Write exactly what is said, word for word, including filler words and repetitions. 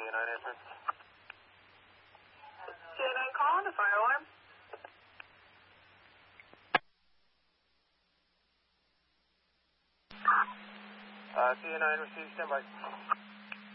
A nine answer. C A nine calling the fire alarm. Uh, C A nine received, stand by.